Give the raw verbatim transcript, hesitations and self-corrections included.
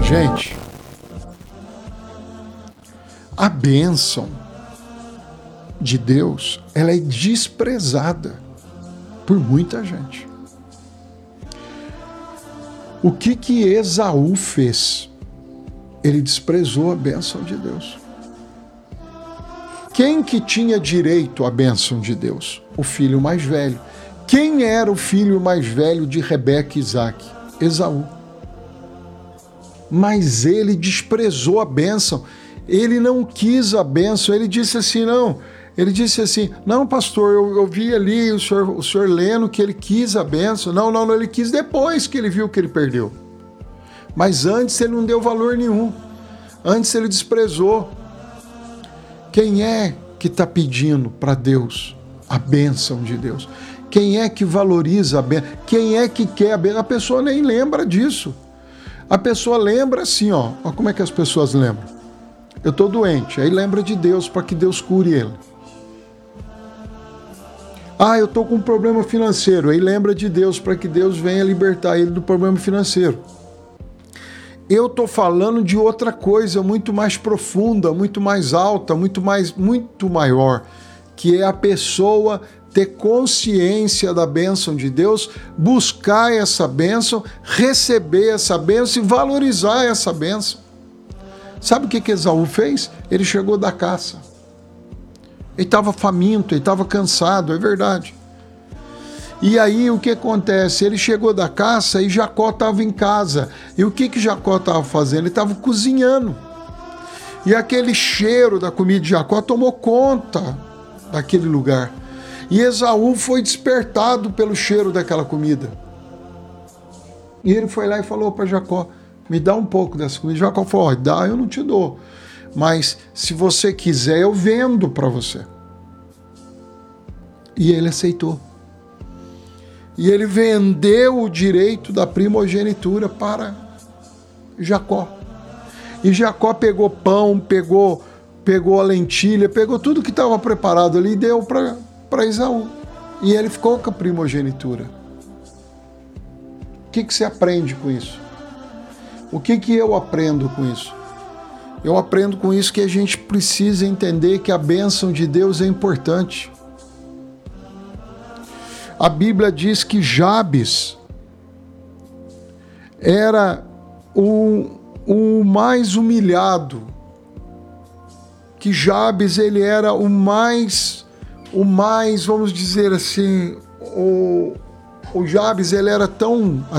Gente, a bênção de Deus, ela é desprezada por muita gente. O que que Esaú fez? Ele desprezou a bênção de Deus. Quem que tinha direito à bênção de Deus? O filho mais velho. Quem era o filho mais velho de Rebeca e Isaac? Esaú. Mas ele desprezou a bênção. Ele não quis a bênção. Ele disse assim, não. Ele disse assim, não, pastor, eu, eu vi ali o senhor, o senhor lendo que ele quis a bênção. Não, não, não, ele quis depois que ele viu que ele perdeu. Mas antes ele não deu valor nenhum. Antes ele desprezou. Quem é que está pedindo para Deus a bênção de Deus? Quem é que valoriza a bênção? Quem é que quer a bênção? A pessoa nem lembra disso. A pessoa lembra assim, ó. Ó como é que as pessoas lembram. Eu estou doente, aí lembra de Deus para que Deus cure ele. Ah, eu estou com um problema financeiro, aí lembra de Deus para que Deus venha libertar ele do problema financeiro. Eu estou falando de outra coisa muito mais profunda, muito mais alta, muito mais, muito maior, que é a pessoa ter consciência da bênção de Deus, buscar essa bênção, receber essa bênção e valorizar essa bênção. Sabe o que que Esaú fez? Ele chegou da caça. Ele estava faminto, ele estava cansado, é verdade. E aí o que acontece? Ele chegou da caça e Jacó estava em casa. E o que que Jacó estava fazendo? Ele estava cozinhando. E aquele cheiro da comida de Jacó tomou conta daquele lugar. E Esaú foi despertado pelo cheiro daquela comida. E ele foi lá e falou para Jacó, me dá um pouco dessa comida. Jacó falou, oh, dá, eu não te dou. Mas se você quiser, eu vendo para você. E ele aceitou. E ele vendeu o direito da primogenitura para Jacó. E Jacó pegou pão, pegou, pegou a lentilha, pegou tudo que estava preparado ali e deu para para Esaú. E ele ficou com a primogenitura. O que que você aprende com isso? O que que eu aprendo com isso? Eu aprendo com isso que a gente precisa entender que a bênção de Deus é importante. A Bíblia diz que Jabes era o, o mais humilhado, que Jabes ele era o mais, o mais, vamos dizer assim, o, o Jabes ele era tão